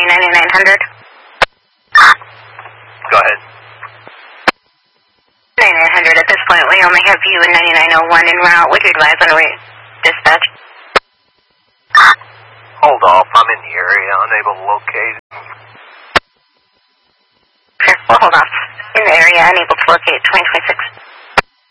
9900. Go ahead. 9900, at this point we only have you and 9901 en route. Would you advise on dispatch? Hold off, I'm in the area, unable to locate. Sure, we'll hold off. In the area, unable to locate 2026.